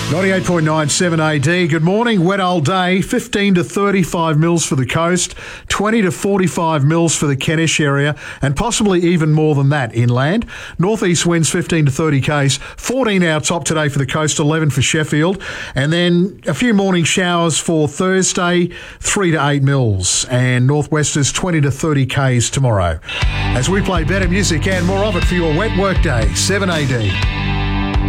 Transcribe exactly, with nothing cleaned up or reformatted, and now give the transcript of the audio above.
ninety-eight point nine seven A D. Good morning. Wet old day. fifteen to thirty-five mils for the coast, twenty to forty-five mils for the Kentish area, and possibly even more than that inland. Northeast winds fifteen to thirty k's. fourteen our top today for the coast, eleven for Sheffield. And then a few morning showers for Thursday, three to eight mils. And northwesters twenty to thirty k's tomorrow. As we play better music and more of it for your wet work day, seven A D.